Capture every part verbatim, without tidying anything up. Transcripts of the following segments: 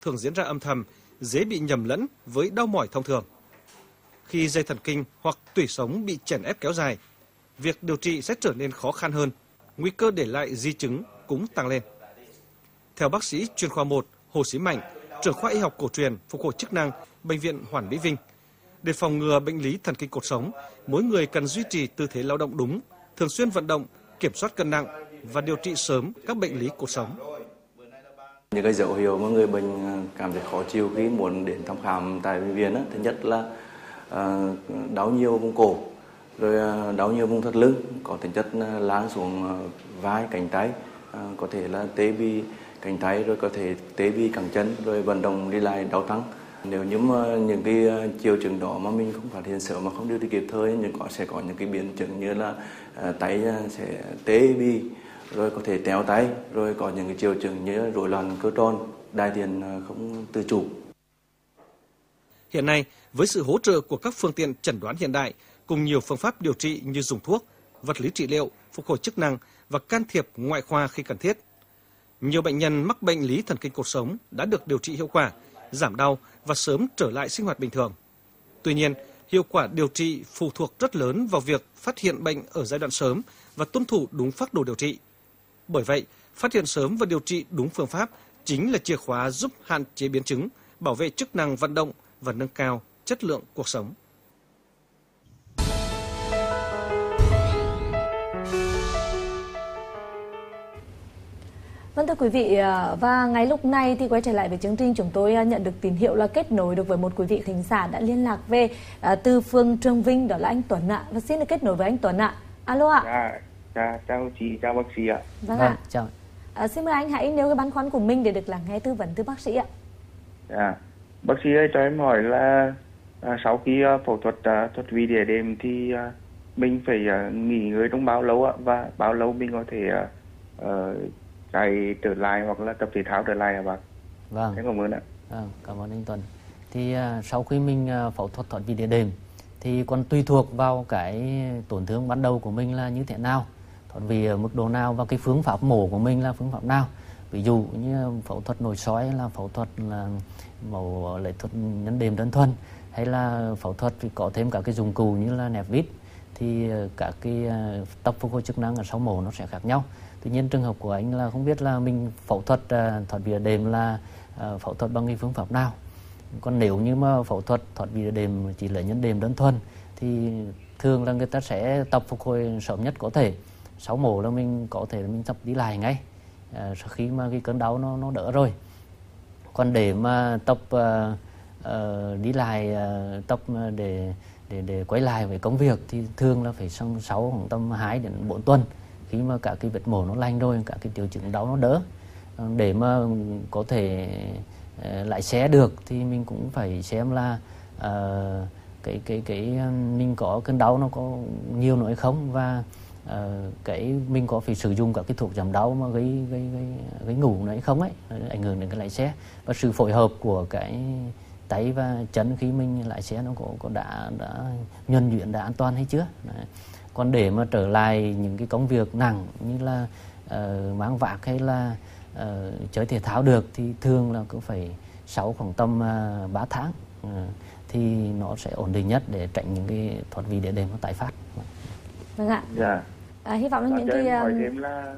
thường diễn ra âm thầm, dễ bị nhầm lẫn với đau mỏi thông thường. Khi dây thần kinh hoặc tủy sống bị chèn ép kéo dài, việc điều trị sẽ trở nên khó khăn hơn, nguy cơ để lại di chứng cũng tăng lên. Theo bác sĩ chuyên khoa một Hồ Sĩ Mạnh, trưởng khoa y học cổ truyền phục hồi chức năng, Bệnh viện Hoàn Mỹ Vinh, để phòng ngừa bệnh lý thần kinh cột sống, mỗi người cần duy trì tư thế lao động đúng, thường xuyên vận động, kiểm soát cân nặng và điều trị sớm các bệnh lý cột sống. Những cái dấu hiệu mà người bệnh cảm thấy khó chịu khi muốn đến thăm khám tại bệnh viện đó, thứ nhất là uh, đau nhiều vùng cổ, rồi uh, đau nhiều vùng thắt lưng, có tính chất uh, lan xuống uh, vai, cánh tay, uh, có thể là tê bì cánh tay, rồi có thể tê bì cẳng chân, rồi vận động đi lại đau tăng. Nếu như mà những cái triệu chứng đó mà mình không phát hiện sớm mà không điều trị kịp thời, nhưng có sẽ có những cái biến chứng như là uh, tay sẽ tê bì, rồi có thể téo tay, rồi có những cái triệu chứng như rối loạn cơ tròn, đại tiện không tự chủ. Hiện nay, với sự hỗ trợ của các phương tiện chẩn đoán hiện đại cùng nhiều phương pháp điều trị như dùng thuốc, vật lý trị liệu, phục hồi chức năng và can thiệp ngoại khoa khi cần thiết, nhiều bệnh nhân mắc bệnh lý thần kinh cột sống đã được điều trị hiệu quả, giảm đau và sớm trở lại sinh hoạt bình thường. Tuy nhiên, hiệu quả điều trị phụ thuộc rất lớn vào việc phát hiện bệnh ở giai đoạn sớm và tuân thủ đúng phác đồ điều trị. Bởi vậy, phát hiện sớm và điều trị đúng phương pháp chính là chìa khóa giúp hạn chế biến chứng, bảo vệ chức năng vận động và nâng cao chất lượng cuộc sống. Vâng thưa quý vị, và ngay lúc này thì quay trở lại với chương trình, chúng tôi nhận được tín hiệu là kết nối được với một quý vị thính giả đã liên lạc về từ phường Trường Vinh, đó là anh Tuấn ạ. Và xin được kết nối với anh Tuấn ạ. Alo ạ. Dạ, dạ, chào chị, chào bác sĩ ạ. Vâng ạ. Chào. À, xin mời anh hãy nêu cái băn khoăn của mình để được lắng nghe tư vấn từ bác sĩ ạ. Dạ, bác sĩ ơi, cho em hỏi là à, sau khi uh, phẫu thuật uh, thuật vị địa đệm thì uh, mình phải uh, nghỉ ngơi trong bao lâu ạ? Và bao lâu mình có thể uh, uh, chạy trở lại hoặc là tập thể thao trở lại hả bác? Vâng. Em cảm ơn ạ. Vâng, cảm ơn anh Tuấn. Thì uh, sau khi mình uh, phẫu thuật thoát vị địa đệm thì còn tùy thuộc vào cái tổn thương ban đầu của mình là như thế nào, thoát vị ở mức độ nào và cái phương pháp mổ của mình là phương pháp nào. Ví dụ như phẫu thuật nội soi là phẫu thuật là mổ lấy thuật nhân đệm đơn thuần, hay là phẫu thuật thì có thêm cả cái dụng cụ như là nẹp vít, thì các cái tập phục hồi chức năng ở sau mổ nó sẽ khác nhau. Tuy nhiên trường hợp của anh là không biết là mình phẫu thuật thoát vị địa đệm là phẫu thuật bằng cái phương pháp nào. Còn nếu như mà phẫu thuật thoát vị địa đệm chỉ lấy nhân đệm đơn thuần thì thường là người ta sẽ tập phục hồi sớm nhất có thể. Sau mổ là mình có thể mình tập đi lại ngay à, sau khi mà cái cơn đau nó nó đỡ rồi. Còn để mà tập uh, uh, đi lại uh, tập để để để quay lại với công việc thì thường là phải sau sáu khoảng tầm hai đến bốn tuần, khi mà cả cái vết mổ nó lành rồi, cả cái triệu chứng đau nó đỡ. Để mà có thể uh, lại xe được thì mình cũng phải xem là uh, cái cái cái mình có cơn đau nó có nhiều nữa hay không, và uh, cái mình có phải sử dụng các cái thuốc giảm đau mà gây gây gây gây ngủ nữa hay không ấy, ảnh hưởng đến cái lái xe, và sự phối hợp của cái tay và chân khi mình lái xe nó có có đã đã nhuần nhuyễn, đã an toàn hay chưa. Đấy. Còn để mà trở lại những cái công việc nặng như là uh, mang vác hay là uh, chơi thể thao được thì thường là cũng phải sau khoảng tầm uh, ba tháng uh, thì nó sẽ ổn định nhất để tránh những cái thoát vị địa đệm nó tái phát. Vâng ạ. Dạ. À, hy vọng là những cái cái hỏi thêm là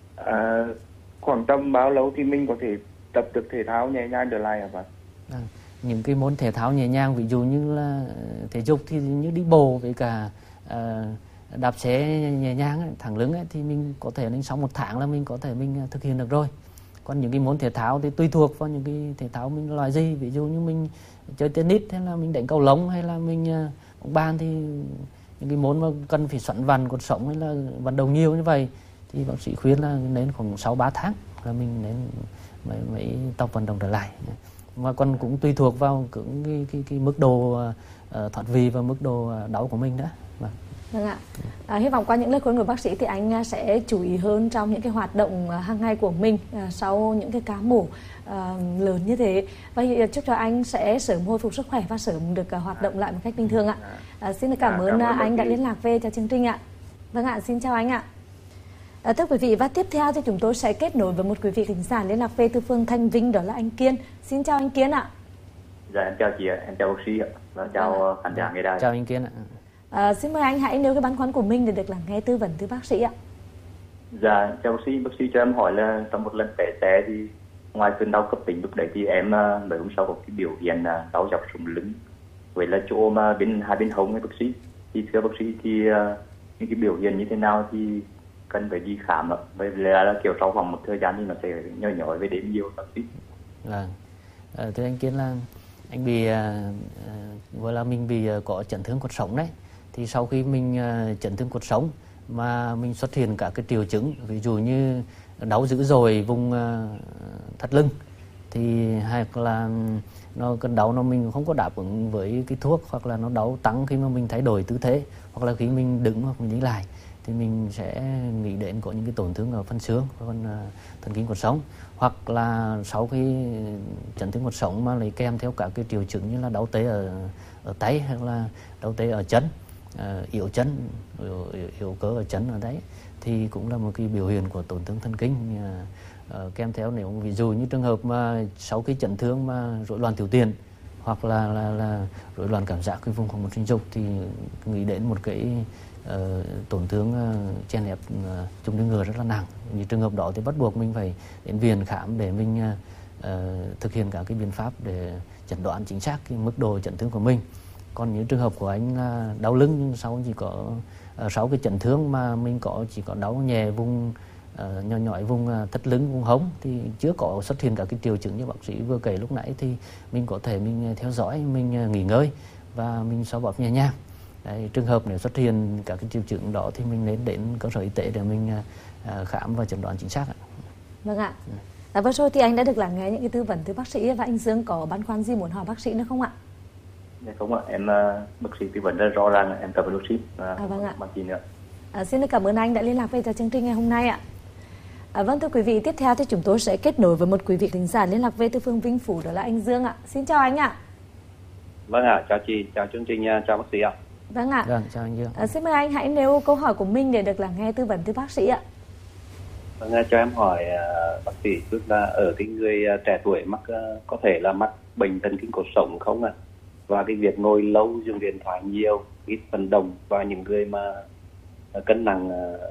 à, khoảng tầm bao lâu thì mình có thể tập được thể thao nhẹ nhàng trở lại hả bác? À, những cái môn thể thao nhẹ nhàng, ví dụ như là thể dục thì như đi bộ với cả uh, đạp xe nhẹ nhàng ấy, thẳng lưng ấy, thì mình có thể đến sau một tháng là mình có thể mình thực hiện được rồi. Còn những cái môn thể thao thì tùy thuộc vào những cái thể thao mình loại gì, ví dụ như mình chơi tennis hay là mình đánh cầu lông hay là mình uh, bóng bàn, thì những cái môn mà cần phải xoắn vằn cột sống hay là vận động nhiều như vậy thì bác sĩ khuyên là đến khoảng sau ba tháng là mình nên mới, mới tập vận động trở lại. Và còn cũng tùy thuộc vào cái, cái, cái, cái mức độ uh, thoát vị và mức độ đau của mình nữa. Vâng. Vâng ạ. À, hy vọng qua những lời khuyên của bác sĩ thì anh sẽ chú ý hơn trong những cái hoạt động hàng ngày của mình à, sau những cái ca mổ à, lớn như thế. Và chúc cho anh sẽ sớm hồi phục sức khỏe và sớm được à, hoạt động lại một cách bình thường ạ. À, xin cảm ơn, cảm ơn anh đã liên lạc về cho chương trình ạ. Vâng ạ, xin chào anh ạ. À, thưa quý vị, và tiếp theo thì chúng tôi sẽ kết nối với một quý vị thính giả liên lạc về từ phường Thanh Vinh, đó là anh Kiên. Xin chào anh Kiên ạ. Dạ em chào chị ạ, em chào bác sĩ ạ, và chào khán giả nghe đài. Chào anh Kiên ạ. À, xin mời anh hãy nêu cái băn khoăn của mình để được lắng nghe tư vấn từ bác sĩ ạ. Dạ chào bác sĩ, bác sĩ cho em hỏi là trong một lần té té thì ngoài cơn đau cấp tính lúc đấy thì em mới hôm sau có cái biểu hiện là đau dọc sống lưng, vậy là chỗ mà bên hai bên hông ấy bác sĩ. Thì thưa bác sĩ thì những cái biểu hiện như thế nào thì cần phải đi khám ạ, vậy là, là kiểu sau vòng một thời gian thì nó sẽ nhói nhói với đếm nhiều bác sĩ. Vâng, à, thưa anh Kiên là anh bị à, gọi là mình bị có chấn thương cột sống đấy. Thì sau khi mình à, chấn thương cột sống mà mình xuất hiện cả cái triệu chứng, ví dụ như đau dữ dội vùng à, thắt lưng, thì hay là nó cơn đau nó mình không có đáp ứng với cái thuốc, hoặc là nó đau tăng khi mà mình thay đổi tư thế, hoặc là khi mình đứng hoặc mình đi lại, thì mình sẽ nghĩ đến có những cái tổn thương ở phân xương, phần thần kinh cột sống, hoặc là sau khi chấn thương cột sống mà lấy kèm theo cả cái triệu chứng như là đau tê ở ở tay, hoặc là đau tê ở chân, uh, yếu chân, yếu, yếu cơ ở chân ở đấy, thì cũng là một cái biểu hiện của tổn thương thần kinh. Uh, uh, kèm theo nếu ví dụ như trường hợp mà sau khi chấn thương mà rối loạn tiểu tiền, hoặc là là là rối loạn cảm giác cái vùng hormone sinh dục, thì nghĩ đến một cái uh, tổn thương uh, chèn ép uh, trung đường ngựa rất là nặng. Như trường hợp đó thì bắt buộc mình phải đến viện khám để mình uh, uh, thực hiện các cái biện pháp để chẩn đoán chính xác cái mức độ chấn thương của mình. Còn những trường hợp của anh là đau lưng, nhưng sau chỉ có uh, sau cái chấn thương mà mình có chỉ có đau nhẹ vùng uh, nhỏ nhỏ vùng uh, thắt lưng, vùng hông, thì chưa có xuất hiện các cái triệu chứng như bác sĩ vừa kể lúc nãy, thì mình có thể mình theo dõi, mình uh, nghỉ ngơi và mình xoa bóp nhẹ nhàng. Đấy, trường hợp nếu xuất hiện các cái triệu chứng đó thì mình nên đến cơ sở y tế để mình uh, khám và chẩn đoán chính xác ạ. Vâng ạ. Ừ. À, vừa rồi thì anh đã được lắng nghe những cái tư vấn từ bác sĩ, và anh Dương có băn khoăn gì muốn hỏi bác sĩ nữa không ạ? Dạ không ạ, em uh, bác sĩ tư vấn rất rõ ràng, em cảm ơn bác sĩ. À, vâng ạ. Bác sĩ nữa. À, xin được cảm ơn anh đã liên lạc về cho chương trình ngày hôm nay ạ. À, vâng thưa quý vị, tiếp theo thì chúng tôi sẽ kết nối với một quý vị thính giả liên lạc về từ phường Vinh Phủ, đó là anh Dương ạ. Xin chào anh ạ. Vâng ạ, chào chị, chào chương trình, chào bác sĩ ạ. Vâng ạ. Vâng, chào anh Dương. À, xin mời anh hãy nêu câu hỏi của mình để được lắng nghe tư vấn từ bác sĩ ạ. Vâng, cho em hỏi uh, bác sĩ tức là ở cái người uh, trẻ tuổi mắc uh, có thể là mắc bệnh thần kinh cột sống không ạ? À? Và cái việc ngồi lâu, dùng điện thoại nhiều, ít vận động, và những người mà uh, cân nặng uh,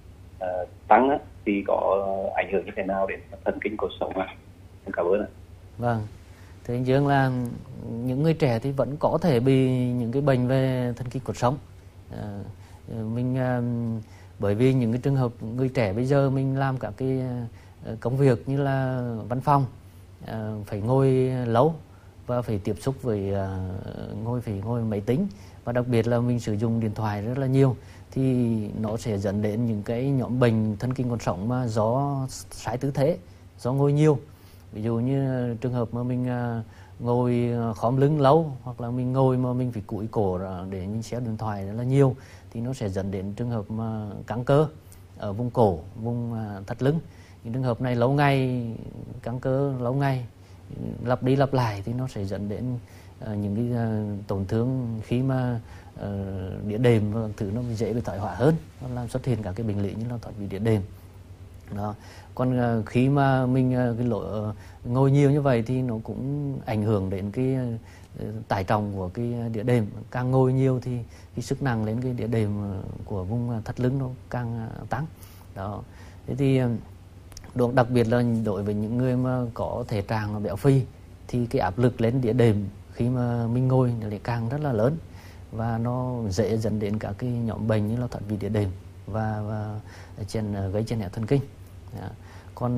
uh, tăng á, thì có uh, ảnh hưởng như thế nào đến thần kinh cột sống ạ? À? Em cảm ơn ạ. Vâng, thưa anh Dương là những người trẻ thì vẫn có thể bị những cái bệnh về thần kinh cột sống. À, mình à, bởi vì những cái trường hợp người trẻ bây giờ mình làm các cái công việc như là văn phòng, à, phải ngồi lâu và phải tiếp xúc với à, ngồi phải ngồi máy tính, và đặc biệt là mình sử dụng điện thoại rất là nhiều, thì nó sẽ dẫn đến những cái nhóm bệnh thần kinh cột sống mà do sai tư thế, do ngồi nhiều. Ví dụ như trường hợp mà mình ngồi khom lưng lâu, hoặc là mình ngồi mà mình phải cúi cổ để mình xem điện thoại rất là nhiều, thì nó sẽ dẫn đến trường hợp mà căng cơ ở vùng cổ, vùng thắt lưng. Những trường hợp này lâu ngày, căng cơ lâu ngày, lặp đi lặp lại, thì nó sẽ dẫn đến những cái tổn thương khi mà đĩa đệm và thứ nó dễ bị thoái hóa hơn, nó làm xuất hiện các cái bệnh lý như là thoái vị đĩa đệm. Đó. Còn uh, khi mà mình uh, cái lỗ, uh, ngồi nhiều như vậy thì nó cũng ảnh hưởng đến cái uh, tải trọng của cái đĩa đệm. Càng ngồi nhiều thì cái sức nặng lên cái đĩa đệm của vùng thắt lưng nó càng uh, tăng. Đó. Thế thì uh, đặc biệt là đối với những người mà có thể trạng béo phì, thì cái áp lực lên đĩa đệm khi mà mình ngồi nó lại càng rất là lớn, và nó dễ dẫn đến các cái nhóm bệnh như là thoát vị đĩa đệm và, và chèn, gây chèn ép thần kinh. Đó. Còn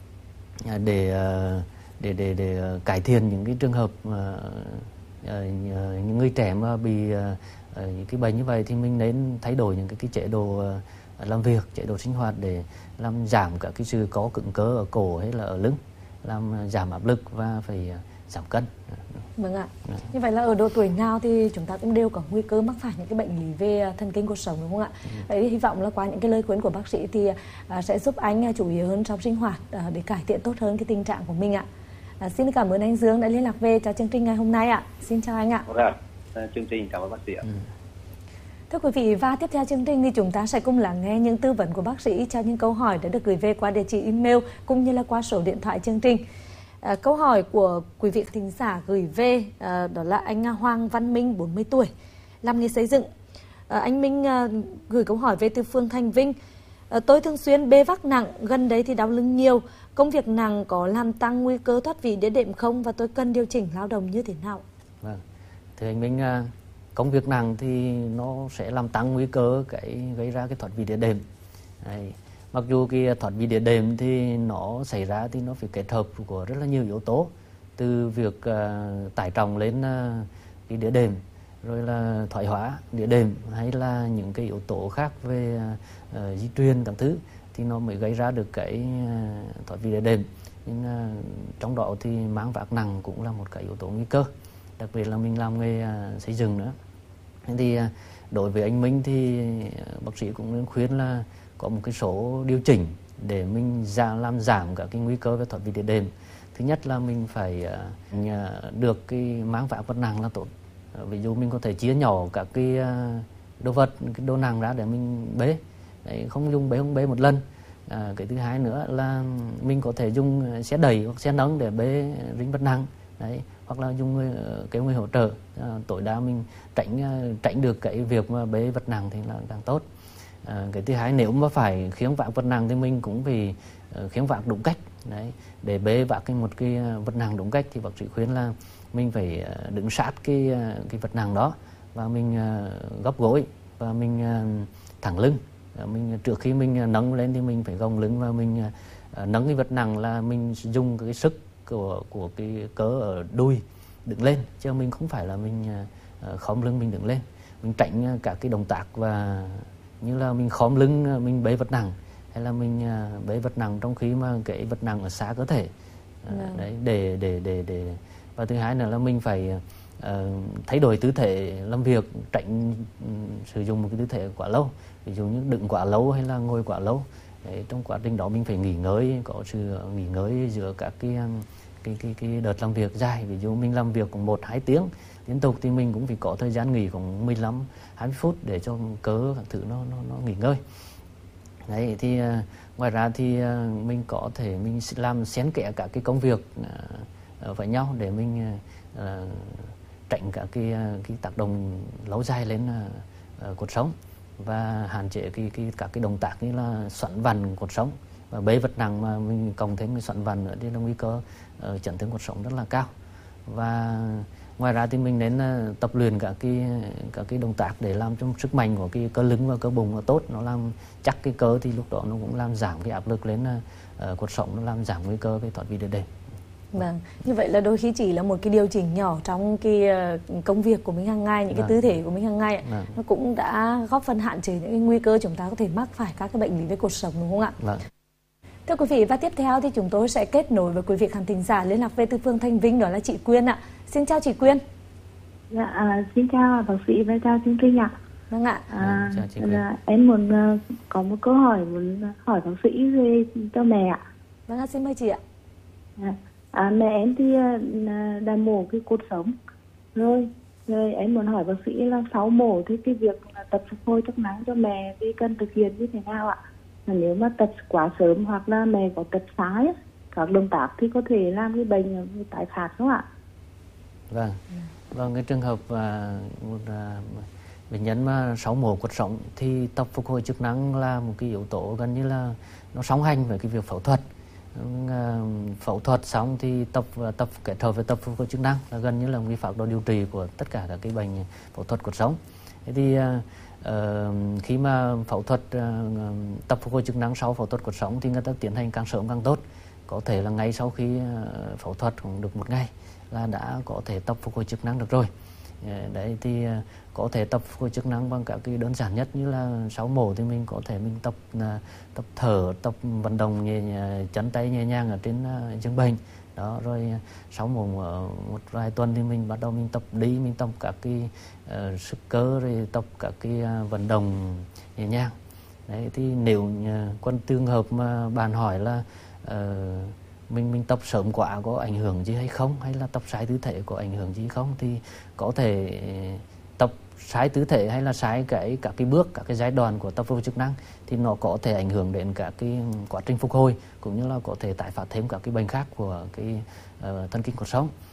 để, để để để cải thiện những cái trường hợp những người trẻ mà bị những cái bệnh như vậy, thì mình nên thay đổi những cái, cái chế độ làm việc, chế độ sinh hoạt để làm giảm các cái sự có cứng cơ ở cổ hay là ở lưng, làm giảm áp lực và phải giảm cân. Vâng ạ. Đó. Như vậy là ở độ tuổi nào thì chúng ta cũng đều có nguy cơ mắc phải những cái bệnh lý về thần kinh cột sống, đúng không ạ? Ừ. Vậy thì hy vọng là qua những cái lời khuyên của bác sĩ thì à, sẽ giúp anh chú ý hơn trong sinh hoạt à, để cải thiện tốt hơn cái tình trạng của mình ạ. À, xin cảm ơn anh Dương đã liên lạc về cho chương trình ngày hôm nay ạ. Xin chào anh ạ. Vâng, chương trình cảm ơn bác sĩ ạ. Ừ. Thưa quý vị, và tiếp theo chương trình thì chúng ta sẽ cùng lắng nghe những tư vấn của bác sĩ cho những câu hỏi đã được gửi về qua địa chỉ email cũng như là qua số điện thoại chương trình. À, câu hỏi của quý vị thính giả gửi về à, đó là anh Hoàng Văn Minh, bốn mươi tuổi, làm nghề xây dựng. À, anh Minh à, gửi câu hỏi về từ phường Thành Vinh. À, tôi thường xuyên bê vác nặng, gần đấy thì đau lưng nhiều. Công việc nặng có làm tăng nguy cơ thoát vị đĩa đệm không, và tôi cần điều chỉnh lao động như thế nào? Vâng, thưa anh Minh, công việc nặng thì nó sẽ làm tăng nguy cơ cái gây ra cái thoát vị đĩa đệm. Đấy. Mặc dù cái thoát vị đĩa đệm thì nó xảy ra thì nó phải kết hợp của rất là nhiều yếu tố, từ việc uh, tải trọng lên uh, cái đĩa đệm, rồi là thoái hóa đĩa đệm, hay là những cái yếu tố khác về uh, di truyền các thứ, thì nó mới gây ra được cái uh, thoát vị đĩa đệm. Nhưng uh, trong đó thì mang vác nặng cũng là một cái yếu tố nguy cơ, đặc biệt là mình làm nghề uh, xây dựng nữa. Thì uh, đối với anh Minh thì uh, bác sĩ cũng nên khuyên là có một cái số điều chỉnh để mình giảm, làm giảm cả cái nguy cơ về thoát vị đĩa đệm. Thứ nhất là mình phải uh, được cái mang vác vật nặng là tốt. Uh, ví dụ mình có thể chia nhỏ các cái uh, đồ vật, cái đồ nặng ra để mình bế. Đấy, không dùng bế không bế một lần. À, cái thứ hai nữa là mình có thể dùng xe đẩy hoặc xe nâng để bế rinh vật nặng. Đấy, hoặc là dùng người, cái người hỗ trợ. À, tối đa mình tránh tránh được cái việc mà bế vật nặng thì là càng tốt. À, cái thứ hai, nếu mà phải khiêng vác vật nặng thì mình cũng phải uh, khiêng vác đúng cách. Đấy, để bế vác cái một cái vật nặng đúng cách thì bác sĩ khuyên là mình phải uh, đứng sát cái uh, cái vật nặng đó, và mình uh, gấp gối và mình uh, thẳng lưng. Uh, mình trước khi mình uh, nâng lên thì mình phải gồng lưng, và mình uh, nâng cái vật nặng là mình dùng cái sức của của cái cớ ở đùi đứng lên, chứ mình không phải là mình uh, khom lưng mình đứng lên. Mình tránh uh, các cái động tác và như là mình khom lưng mình bế vật nặng, hay là mình uh, bế vật nặng trong khi mà cái vật nặng ở xa cơ thể. Uh, yeah. Đấy, để để để để và thứ hai nữa là mình phải uh, thay đổi tư thế làm việc, tránh um, sử dụng một cái tư thế quá lâu, ví dụ như đứng quá lâu hay là ngồi quá lâu. Đấy, trong quá trình đó mình phải nghỉ ngơi, có sự nghỉ ngơi giữa các cái cái cái cái đợt làm việc dài. Ví dụ mình làm việc khoảng một hai tiếng liên tục thì mình cũng phải có thời gian nghỉ khoảng mười lăm hai mươi phút để cho cơ các thứ nó nó nó nghỉ ngơi. Đấy, thì uh, ngoài ra thì uh, mình có thể mình làm xen kẽ cả cái công việc uh, với nhau để mình uh, tránh cả cái uh, cái tác động lâu dài lên uh, uh, cuộc sống, và hạn chế cái cái các cái động tác như là xoắn vặn cuộc sống và bế vật nặng, mà mình cộng thêm cái xoắn vặn nữa thì là nguy cơ uh, chấn thương cuộc sống rất là cao. Và ngoài ra thì mình nên uh, tập luyện các cái các cái động tác để làm cho sức mạnh của cái cơ lưng và cơ bụng nó tốt, nó làm chắc cái cơ, thì lúc đó nó cũng làm giảm cái áp lực lên uh, cuộc sống, nó làm giảm nguy cơ về thoát vị đĩa đệm. Vâng, như vậy là đôi khi chỉ là một cái điều chỉnh nhỏ trong cái công việc của mình hàng ngày, những cái vâng. tư thể của mình hàng ngày, vâng. nó cũng đã góp phần hạn chế những cái nguy cơ chúng ta có thể mắc phải các cái bệnh lý về cột sống, đúng không ạ? Vâng. Thưa quý vị, và tiếp theo thì chúng tôi sẽ kết nối với quý vị khán thính giả liên lạc về từ phường Thanh Vinh, đó là chị Quyên ạ. Xin chào chị Quyên. Dạ, à, xin chào bác sĩ và chào chương trình ạ. Vâng ạ. À, là em muốn uh, có một câu hỏi muốn hỏi bác sĩ về cho mẹ ạ. Vâng ạ, xin mời chị ạ. À, à, mẹ em thì uh, đã mổ cái cột sống rồi, rồi em muốn hỏi bác sĩ là sau mổ thì cái việc tập phục hồi chức năng cho mẹ thì cần thực hiện như thế nào ạ? Và nếu mà tập quá sớm hoặc là mẹ có tập sai các động tác thì có thể làm cái bệnh tái phát không ạ? Vâng, vâng, cái trường hợp uh, một uh, bệnh nhân mà sau mổ cột sống thì tập phục hồi chức năng là một cái yếu tố gần như là nó song hành với cái việc phẫu thuật. Uh, phẫu thuật xong thì tập tập kết hợp với tập phục hồi chức năng là gần như là một cái phác đồ điều trị của tất cả các cái bệnh phẫu thuật cột sống. Thế thì uh, uh, khi mà phẫu thuật uh, tập phục hồi chức năng sau phẫu thuật cột sống thì người ta tiến hành càng sớm càng tốt, có thể là ngay sau khi uh, phẫu thuật cũng được một ngày là đã có thể tập phục hồi chức năng được rồi. Đấy, thì có thể tập phục hồi chức năng bằng các cái đơn giản nhất, như là sau mổ thì mình có thể mình tập tập thở, tập vận động nhẹ, nhẹ chân tay nhẹ nhàng ở trên giường bệnh đó. Rồi sau mổ một vài tuần thì mình bắt đầu mình tập đi, mình tập các cái uh, sức cơ, rồi tập các cái uh, vận động nhẹ nhàng. Đấy, thì nếu uh, còn trường hợp mà bạn hỏi là uh, mình mình tập sớm quá có ảnh hưởng gì hay không, hay là tập sai tư thế có ảnh hưởng gì không, thì có thể tập sai tư thế hay là sai cái các cái bước, các cái giai đoạn của tập phục hồi chức năng thì nó có thể ảnh hưởng đến cả cái quá trình phục hồi cũng như là có thể tái phát thêm các cái bệnh khác của cái uh, thần kinh cột sống.